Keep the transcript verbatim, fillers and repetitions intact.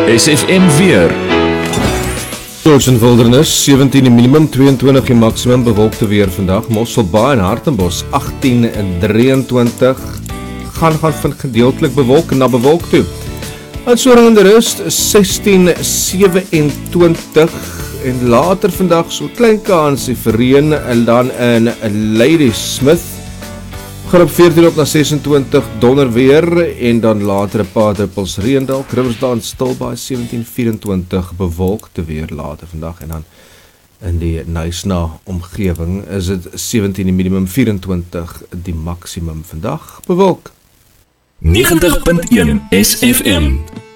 S F M weer. George en Wildernis, sewentien die minimum, tweeëntwintig die maximum, bewolkte weer vandag. Mosselbaai en Hartenbos, agttien en drieëntwintig. Gaan gaan van gedeeltelik bewolk na bewolk toe. Oudtshoorn en Rust, sestien sewenentwintig. En later vandag so klein kansie vir reën en dan in Ladysmith. Gaan op veertien op na sesentwintig donder weer en dan later 'n paar druppels reën dalk. Riversdale Stilbaai sewentien vyerentwintig bewolkte weer later vandag en dan in die Knysna omgewing is dit sewentien die minimum, vyerentwintig die maksimum vandag bewolk. negentig punt een S F M